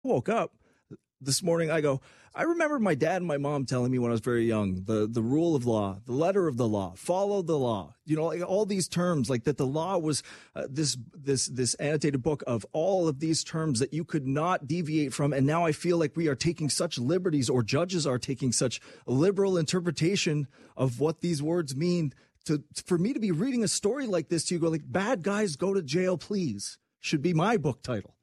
woke up this morning, I go, I remember my dad and my mom telling me when I was very young, the rule of law, the letter of the law, follow the law, like all these terms, like that the law was this annotated book of all of these terms that you could not deviate from. And now I feel like we are taking such liberties, or judges are taking such liberal interpretation of what these words mean, for me to be reading a story like this to you, go like, bad guys go to jail, please, should be my book title.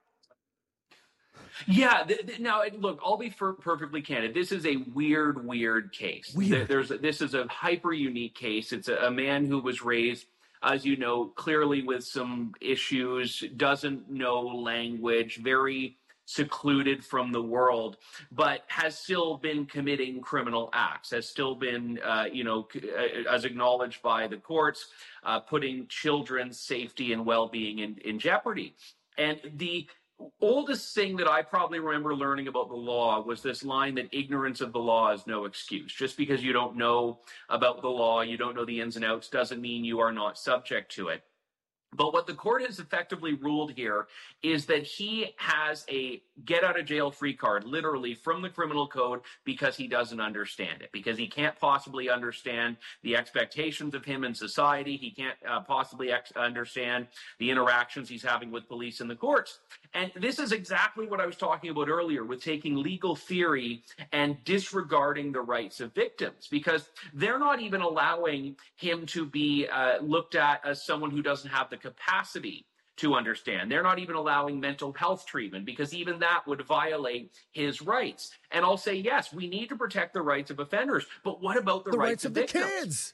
Yeah. Now, look, I'll be perfectly candid. This is a weird case. Weird. This is a hyper unique case. It's a man who was raised, as you know, clearly with some issues, doesn't know language, very secluded from the world, but has still been committing criminal acts, has still been, as acknowledged by the courts, putting children's safety and well-being in jeopardy. And the oldest thing that I probably remember learning about the law was this line that ignorance of the law is no excuse. Just because you don't know about the law, you don't know the ins and outs, doesn't mean you are not subject to it. But what the court has effectively ruled here is that he has a get out of jail free card, literally from the criminal code, because he doesn't understand it, because he can't possibly understand the expectations of him in society. He can't possibly understand the interactions he's having with police and the courts. And this is exactly what I was talking about earlier with taking legal theory and disregarding the rights of victims, because they're not even allowing him to be looked at as someone who doesn't have the capacity to understand. They're not even allowing mental health treatment, because even that would violate his rights. And I'll say, yes, we need to protect the rights of offenders, but what about the rights of victims? The kids.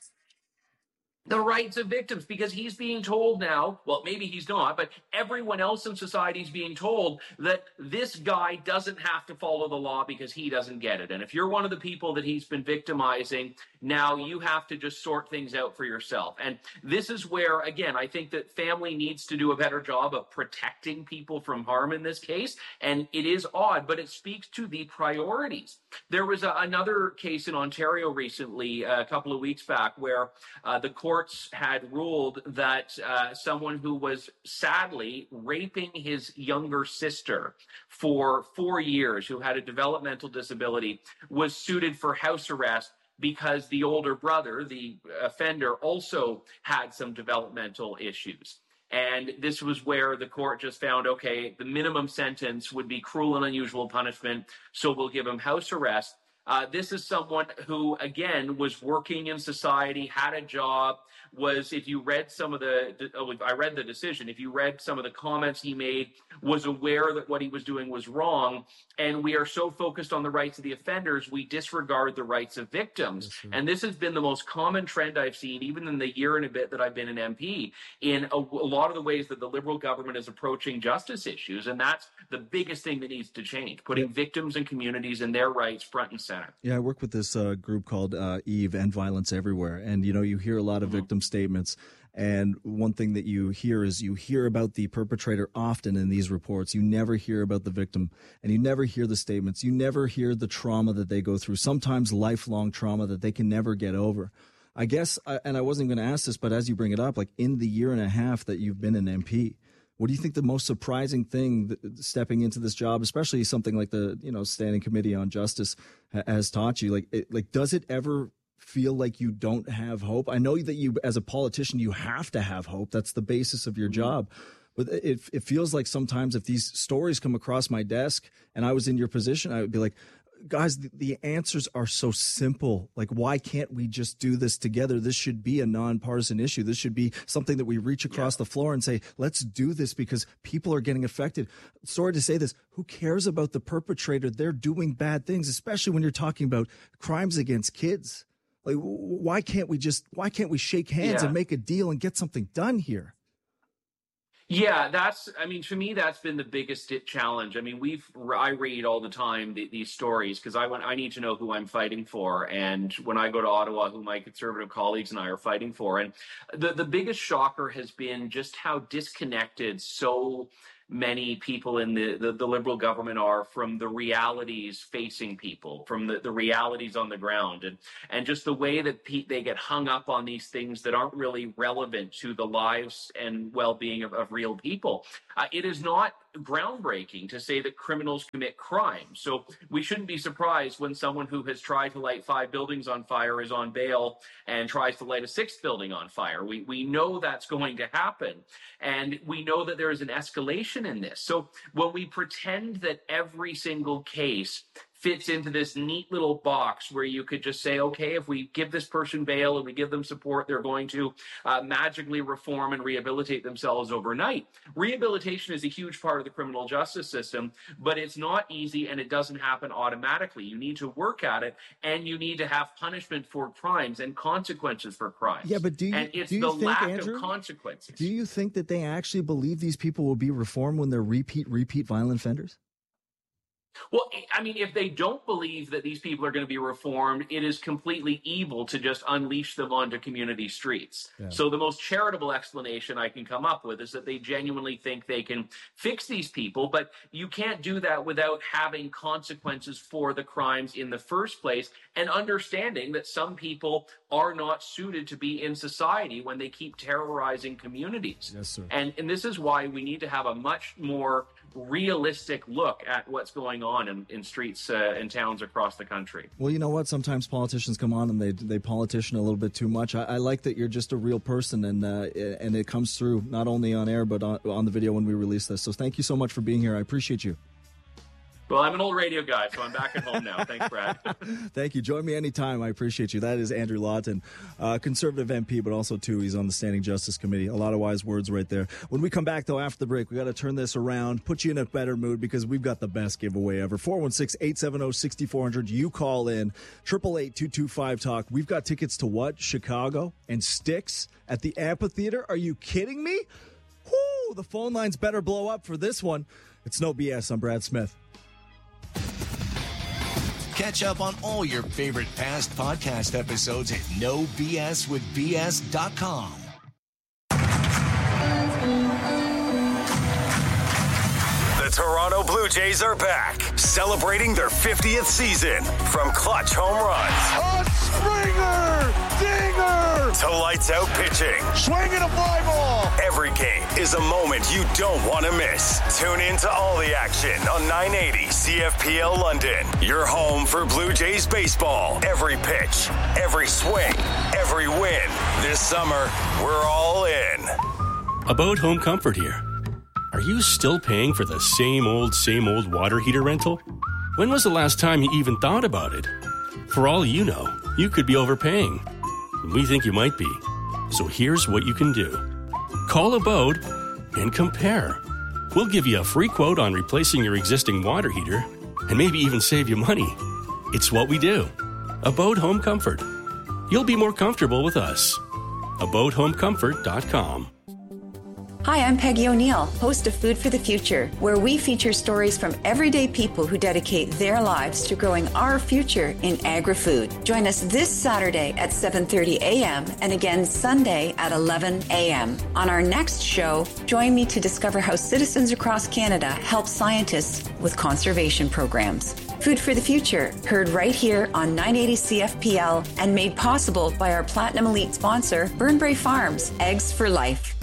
The rights of victims, because he's being told now, well, maybe he's not, but everyone else in society is being told that this guy doesn't have to follow the law because he doesn't get it. And if you're one of the people that he's been victimizing, now you have to just sort things out for yourself. And this is where, again, I think that family needs to do a better job of protecting people from harm in this case. And it is odd, but it speaks to the priorities. There was another case in Ontario recently, a couple of weeks back, where the courts had ruled that someone who was sadly raping his younger sister for 4 years, who had a developmental disability, was suited for house arrest because the older brother, the offender, also had some developmental issues. And this was where the court just found, okay, the minimum sentence would be cruel and unusual punishment, so we'll give him house arrest. This is someone who, again, was working in society, had a job, was, if you read some of I read the decision, if you read some of the comments he made, was aware that what he was doing was wrong. And we are so focused on the rights of the offenders, we disregard the rights of victims. And this has been the most common trend I've seen, even in the year and a bit that I've been an MP, in a lot of the ways that the Liberal government is approaching justice issues. And that's the biggest thing that needs to change, putting victims and communities and their rights front and center. Yeah, I work with this group called EVE, End Violence Everywhere. And, you hear a lot of victim statements. And one thing that you hear is you hear about the perpetrator often in these reports. You never hear about the victim, and you never hear the statements. You never hear the trauma that they go through, sometimes lifelong trauma that they can never get over. I guess, and I wasn't going to ask this, but as you bring it up, like in the year and a half that you've been an MP, what do you think the most surprising thing stepping into this job, especially something like the Standing Committee on Justice, has taught you? Like, does it ever feel like you don't have hope? I know that you, as a politician, you have to have hope. That's the basis of your job. But it feels like sometimes if these stories come across my desk and I was in your position, I would be like, guys, the answers are so simple. Like, why can't we just do this together? This should be a nonpartisan issue. This should be something that we reach across the floor and say, let's do this because people are getting affected. Sorry to say this. Who cares about the perpetrator? They're doing bad things, especially when you're talking about crimes against kids. Like, why can't we shake hands and make a deal and get something done here? Yeah, to me, that's been the biggest challenge. I mean, I read all the time these stories because I need to know who I'm fighting for. And when I go to Ottawa, who my Conservative colleagues and I are fighting for. And the biggest shocker has been just how disconnected so many people in the Liberal government are from the realities facing people, from the realities on the ground, and just the way that they get hung up on these things that aren't really relevant to the lives and well-being of real people. It is not groundbreaking to say that criminals commit crimes. So we shouldn't be surprised when someone who has tried to light 5 buildings on fire is on bail and tries to light a 6th building on fire. We know that's going to happen. And we know that there is an escalation in this. So when we pretend that every single case fits into this neat little box where you could just say, okay, if we give this person bail and we give them support, they're going to magically reform and rehabilitate themselves overnight. Rehabilitation is a huge part of the criminal justice system, but it's not easy and it doesn't happen automatically. You need to work at it, and you need to have punishment for crimes and consequences for crimes. Yeah, but and it's the lack of consequences. Do you think that they actually believe these people will be reformed when they're repeat violent offenders? Well, I mean, if they don't believe that these people are going to be reformed, it is completely evil to just unleash them onto community streets. Yeah. So the most charitable explanation I can come up with is that they genuinely think they can fix these people, but you can't do that without having consequences for the crimes in the first place, and understanding that some people are not suited to be in society when they keep terrorizing communities. Yes, sir. And this is why we need to have a much more realistic look at what's going on in streets and towns across the country. Well, you know what? Sometimes politicians come on and they politician a little bit too much. I like that you're just a real person, and it comes through not only on air but on the video when we release this. So thank you so much for being here. I appreciate you. Well, I'm an old radio guy, so I'm back at home now. Thanks, Brad. Thank you. Join me anytime. I appreciate you. That is Andrew Lawton, Conservative MP, but also, too, he's on the Standing Justice Committee. A lot of wise words right there. When we come back, though, after the break, we got to turn this around, put you in a better mood, because we've got the best giveaway ever. 416-870-6400. You call in. 888-225-TALK. We've got tickets to what? Chicago and Styx at the amphitheater? Are you kidding me? Whoo! The phone lines better blow up for this one. It's No BS. I'm Brad Smith. Catch up on all your favorite past podcast episodes at NoBSWithBS.com. The Toronto Blue Jays are back, celebrating their 50th season. From clutch home runs, a Springer dinger, to lights out pitching, swinging a fly ball. Every game is a moment you don't want to miss. Tune in to all the action on 980 CFPL London. Your home for Blue Jays baseball. Every pitch, every swing, every win. This summer, we're all in. About Home Comfort here. Are you still paying for the same old water heater rental? When was the last time you even thought about it? For all you know, you could be overpaying. We think you might be. So here's what you can do. Call Abode and compare. We'll give you a free quote on replacing your existing water heater and maybe even save you money. It's what we do. Abode Home Comfort. You'll be more comfortable with us. AbodeHomeComfort.com. Hi, I'm Peggy O'Neill, host of Food for the Future, where we feature stories from everyday people who dedicate their lives to growing our future in agri-food. Join us this Saturday at 7:30 a.m. and again Sunday at 11 a.m. On our next show, join me to discover how citizens across Canada help scientists with conservation programs. Food for the Future, heard right here on 980 CFPL and made possible by our Platinum Elite sponsor, Burnbrae Farms, Eggs for Life.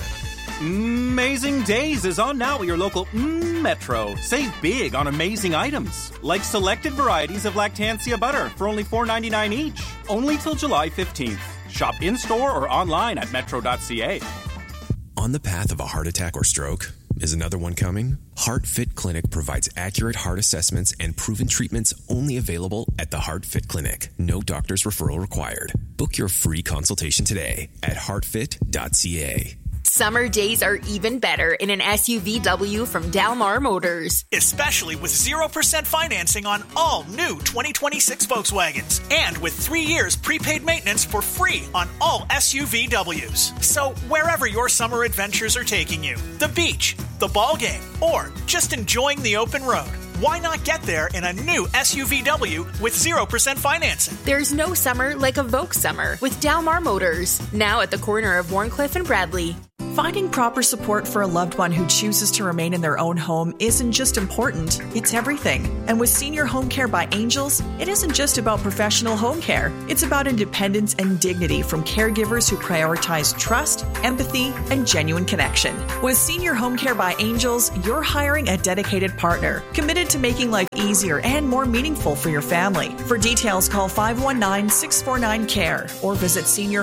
Amazing Days is on now at your local Metro. Save big on amazing items, like selected varieties of Lactancia butter for only $4.99 each. Only till July 15th. Shop in-store or online at metro.ca. On the path of a heart attack or stroke? Is another one coming? HeartFit Clinic provides accurate heart assessments and proven treatments only available at the HeartFit Clinic. No doctor's referral required. Book your free consultation today at heartfit.ca. Summer days are even better in an SUVW from Dalmar Motors. Especially with 0% financing on all new 2026 Volkswagens. And with 3 years prepaid maintenance for free on all SUVWs. So wherever your summer adventures are taking you, the beach, the ball game, or just enjoying the open road, why not get there in a new SUVW with 0% financing? There's no summer like a Volks summer with Dalmar Motors. Now at the corner of Warncliffe and Bradley. Finding proper support for a loved one who chooses to remain in their own home isn't just important, it's everything. And with Senior Home Care by Angels, it isn't just about professional home care. It's about independence and dignity from caregivers who prioritize trust, empathy, and genuine connection. With Senior Home Care by Angels, you're hiring a dedicated partner, committed to making life easier and more meaningful for your family. For details, call 519-649-CARE or visit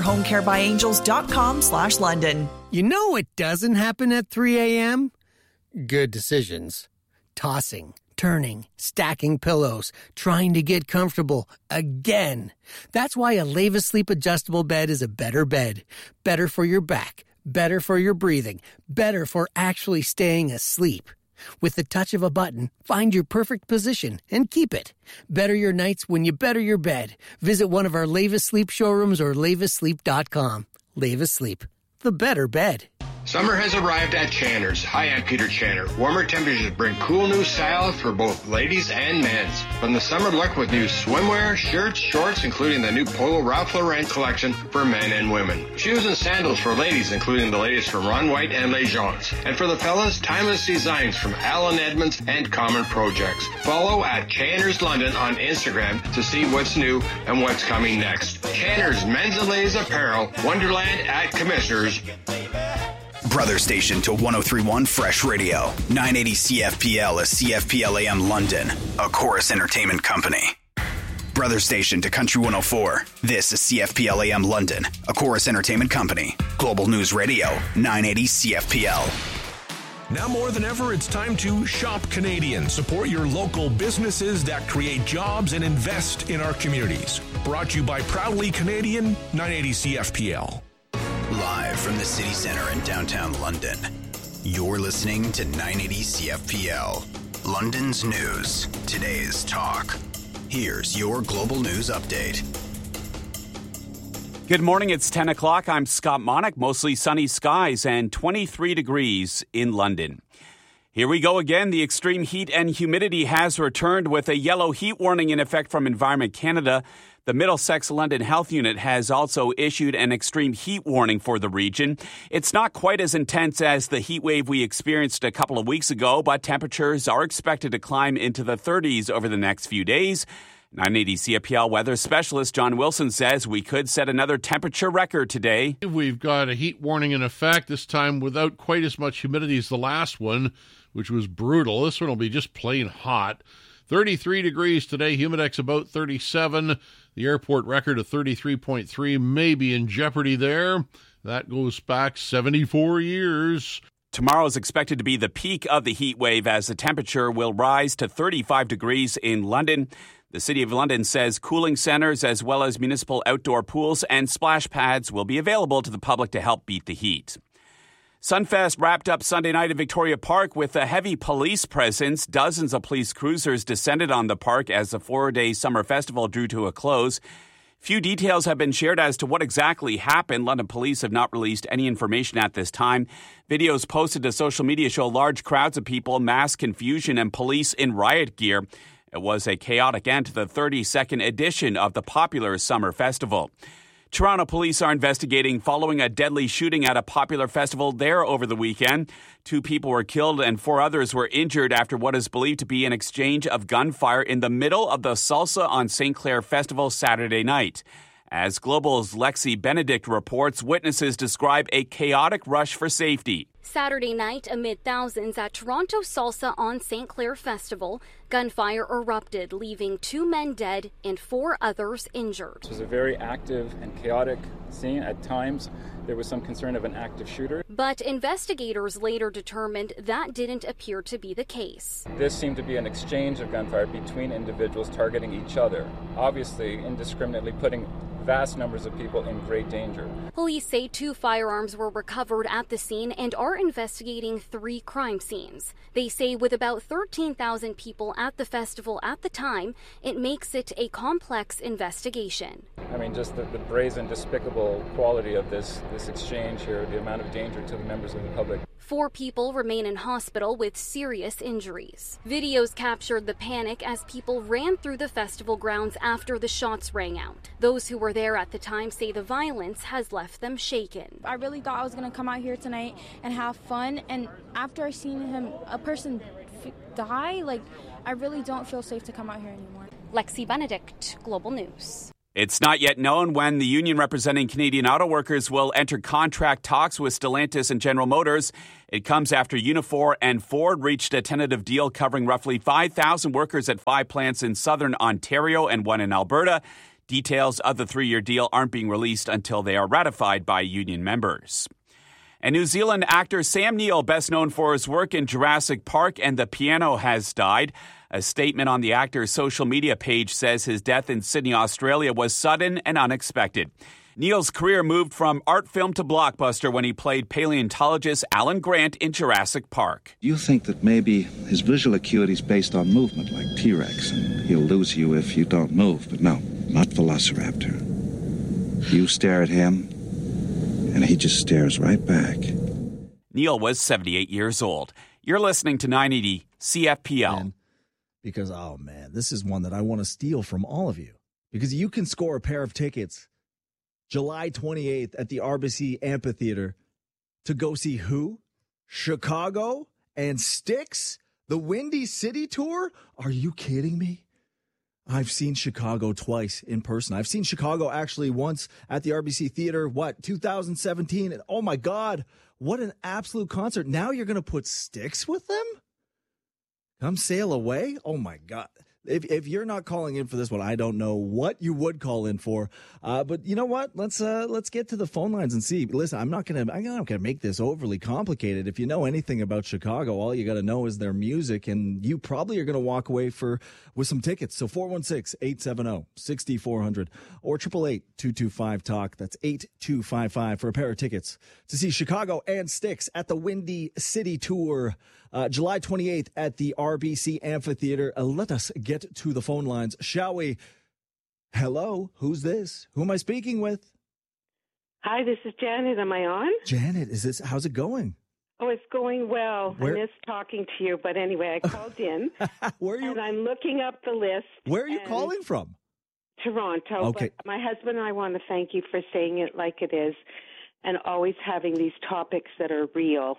seniorhomecarebyangels.com/London. You know what doesn't happen at 3 a.m.? Good decisions. Tossing, turning, stacking pillows, trying to get comfortable again. That's why a Leva Sleep adjustable bed is a better bed. Better for your back, better for your breathing, better for actually staying asleep. With the touch of a button, find your perfect position and keep it. Better your nights when you better your bed. Visit one of our Leva Sleep showrooms or levasleep.com. Leva Sleep, the better bed. Summer has arrived at Channer's. Hi, I'm Peter Channer. Warmer temperatures bring cool new style for both ladies and men's. From the summer look with new swimwear, shirts, shorts, including the new Polo Ralph Lauren collection for men and women. Shoes and sandals for ladies, including the latest from Ron White and Les Gens. And for the fellas, timeless designs from Alan Edmonds and Common Projects. Follow at Channer's London on Instagram to see what's new and what's coming next. Channer's Men's and Ladies Apparel, Wonderland at Commissioners. Brother station to 103.1 Fresh Radio. 980 CFPL is CFPL AM London, a Chorus Entertainment company. Brother station to Country 104. This is CFPL AM London, a Chorus Entertainment company. Global News Radio, 980 CFPL. Now more than ever, it's time to shop Canadian. Support your local businesses that create jobs and invest in our communities. Brought to you by Proudly Canadian, 980 CFPL. Live from the city center in downtown London, you're listening to 980 CFPL. London's news, today's talk. Here's your global news update. Good morning, it's 10 o'clock. I'm Scott Monick. Mostly sunny skies and 23 degrees in London. Here we go again. The extreme heat and humidity has returned with a yellow heat warning in effect from Environment Canada. The Middlesex London Health Unit has also issued an extreme heat warning for the region. It's not quite as intense as the heat wave we experienced a couple of weeks ago, but temperatures are expected to climb into the 30s over the next few days. 980 CFPL weather specialist John Wilson says we could set another temperature record today. We've got a heat warning in effect, this time without quite as much humidity as the last one, which was brutal. This one will be just plain hot. 33 degrees today, humidex about 37. The airport record of 33.3 may be in jeopardy there. That goes back 74 years. Tomorrow is expected to be the peak of the heat wave as the temperature will rise to 35 degrees in London. The City of London says cooling centres as well as municipal outdoor pools and splash pads will be available to the public to help beat the heat. Sunfest wrapped up Sunday night at Victoria Park with a heavy police presence. Dozens of police cruisers descended on the park as the 4-day summer festival drew to a close. Few details have been shared as to what exactly happened. London police have not released any information at this time. Videos posted to social media show large crowds of people, mass confusion, and police in riot gear. It was a chaotic end to the 32nd edition of the popular summer festival. Toronto police are investigating following a deadly shooting at a popular festival there over the weekend. 2 people were killed and 4 others were injured after what is believed to be an exchange of gunfire in the middle of the Salsa on St. Clair Festival Saturday night. As Global's Lexi Benedict reports, witnesses describe a chaotic rush for safety. Saturday night, amid thousands at Toronto Salsa on St. Clair Festival, gunfire erupted, leaving 2 men dead and 4 others injured. It was a very active and chaotic scene. At times, there was some concern of an active shooter. But investigators later determined that didn't appear to be the case. This seemed to be an exchange of gunfire between individuals targeting each other, obviously indiscriminately putting vast numbers of people in great danger. Police say 2 firearms were recovered at the scene and are are investigating 3 crime scenes. They say with about 13,000 people at the festival at the time, it makes it a complex investigation. I mean, just the brazen, despicable quality of this exchange here, the amount of danger to the members of the public. 4 people remain in hospital with serious injuries. Videos captured the panic as people ran through the festival grounds after the shots rang out. Those who were there at the time say the violence has left them shaken. I really thought I was going to come out here tonight and have fun, and after I seen a person die, I really don't feel safe to come out here anymore. Lexi Benedict, Global News. It's not yet known when the union representing Canadian auto workers will enter contract talks with Stellantis and General Motors. It comes after Unifor and Ford reached a tentative deal covering roughly 5,000 workers at 5 plants in southern Ontario and 1 in Alberta. Details of the 3-year deal aren't being released until they are ratified by union members. And New Zealand actor Sam Neill, best known for his work in Jurassic Park and The Piano, has died. A statement on the actor's social media page says his death in Sydney, Australia was sudden and unexpected. Neill's career moved from art film to blockbuster when he played paleontologist Alan Grant in Jurassic Park. You think that maybe his visual acuity is based on movement, like T-Rex, and he'll lose you if you don't move. But no, not Velociraptor. You stare at him, and he just stares right back. Neill was 78 years old. You're listening to 980 CFPL. Because, oh man, this is one that I want to steal from all of you. Because you can score a pair of tickets July 28th at the RBC Amphitheater to go see who? Chicago and Styx? The Windy City Tour? Are you kidding me? I've seen Chicago twice in person. I've seen Chicago actually once at the RBC Theater, 2017? And oh my God, what an absolute concert. Now you're going to put Styx with them? Come sail away? Oh, my God. If you're not calling in for this one, I don't know what you would call in for. But you know what? Let's get to the phone lines and see. Listen, I'm not gonna make this overly complicated. If you know anything about Chicago, all you got to know is their music, and you probably are going to walk away with some tickets. So 416-870-6400 or 888-225-TALK. That's 8255 for a pair of tickets to see Chicago and Styx at the Windy City Tour. July 28th at the RBC Amphitheater. Let us get to the phone lines, shall we? Hello, who's this? Who am I speaking with? Hi, this is Janet. Am I on? Janet, how's it going? Oh, it's going well. Where? I missed talking to you, but anyway, I called in. Where are you? And I'm looking up the list. Where are you calling from? Toronto. Okay. But my husband and I want to thank you for saying it like it is and always having these topics that are real.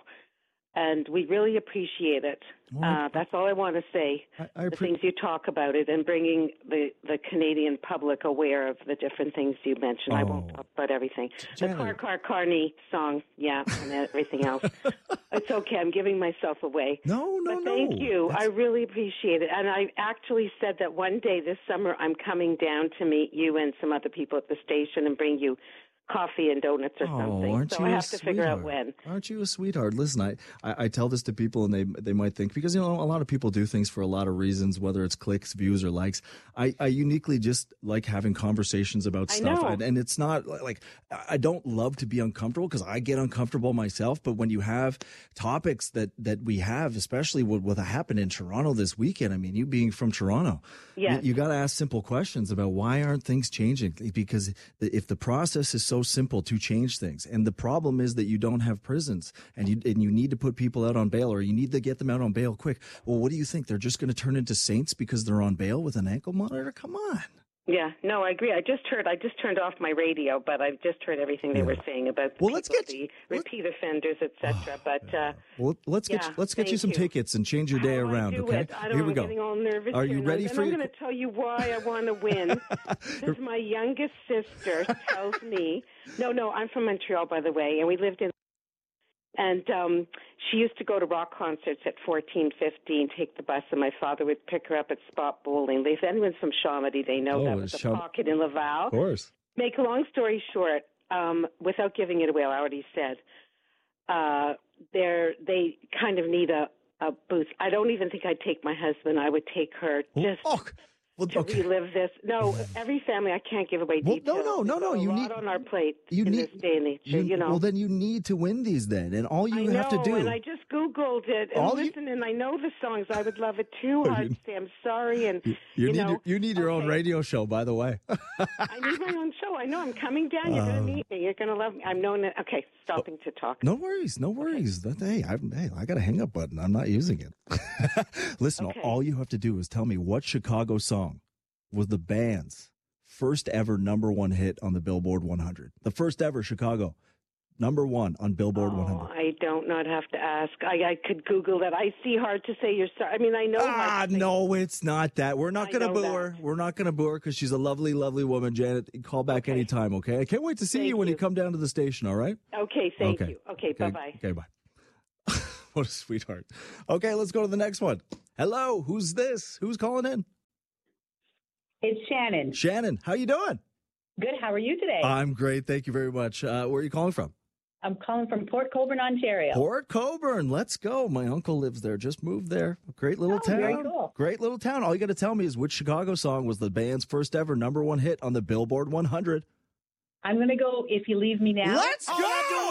And we really appreciate it. That's all I want to say. The things you talk about it and bringing the Canadian public aware of the different things you mentioned. I won't talk about everything. Janet. The Carney song, yeah, and everything else. It's okay. I'm giving myself away. No. Thank you. I really appreciate it. And I actually said that one day this summer I'm coming down to meet you and some other people at the station and bring you coffee and donuts or something. So I have to figure out when. Aren't you a sweetheart? Listen, I tell this to people and they might think, because, a lot of people do things for a lot of reasons, whether it's clicks, views, or likes. I uniquely just like having conversations about stuff. And it's not like, I don't love to be uncomfortable because I get uncomfortable myself. But when you have topics that we have, especially what happened in Toronto this weekend, I mean, you being from Toronto, you got to ask simple questions about why aren't things changing? Because if the process is so simple to change things, and the problem is that you don't have prisons, and you need to put people out on bail, or you need to get them out on bail quick. Well, what do you think? They're just going to turn into saints because they're on bail with an ankle monitor? Come on. Yeah, no, I agree. I just turned off my radio, but I've just heard everything they were saying about the repeat offenders, etc. Let's get you some tickets and change your day around. Okay, here we go. I'm getting all nervous. Are you ready for? I'm going to tell you why I want to win. Because my youngest sister tells me. No, I'm from Montreal, by the way, and we lived in. And she used to go to rock concerts at 14, 15, take the bus, and my father would pick her up at Spot Bowling. If anyone's from Shawmedy, they know that was the Pocket in Laval. Of course. Make a long story short, without giving it away, I already said, they kind of need a booth. I don't even think I'd take my husband. I would take her to relive this. No, every family, I can't give away details. No. You need on our plate in this day and age. Well, then you need to win these then, and all you have to do. And I just Googled it and and I know the songs. I would love it too. I'd say I'm sorry, and you need your own radio show, by the way. I need my own show. I know. I'm coming down. You're going to meet me. You're going to love me. I'm known. Okay, stopping to talk. No worries. Hey, I got a hang up button. I'm not using it. Listen, all you have to do is tell me what Chicago song was the band's first ever number one hit on the Billboard 100. The first ever Chicago number one on Billboard 100. I don't not have to ask. I could Google that. I see Hard to Say You're Sorry. I mean, I know. No, it's not that. We're not going to boo her. We're not going to boo her because she's a lovely, lovely woman. Janet, call back anytime, okay? I can't wait to see you when you come down to the station, all right? Okay, thank you. Okay, bye-bye. Okay, bye. What a sweetheart. Okay, let's go to the next one. Hello, who's this? Who's calling in? It's Shannon. Shannon, how you doing? Good. How are you today? I'm great. Thank you very much. Where are you calling from? I'm calling from Port Colborne, Ontario. Port Colborne. Let's go. My uncle lives there. Just moved there. Great little town. Very cool. Great little town. All you got to tell me is which Chicago song was the band's first ever number one hit on the Billboard 100. I'm going to go If You Leave Me Now. Let's go!